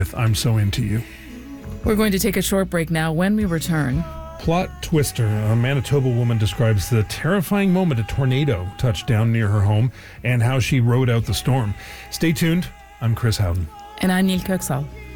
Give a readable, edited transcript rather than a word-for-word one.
with I'm So Into You. We're going to take a short break now. When we return, Plot twister. A Manitoba woman describes the terrifying moment a tornado touched down near her home and how she rode out the storm. Stay tuned. I'm Chris Howden. and I'm Neil Kirksall.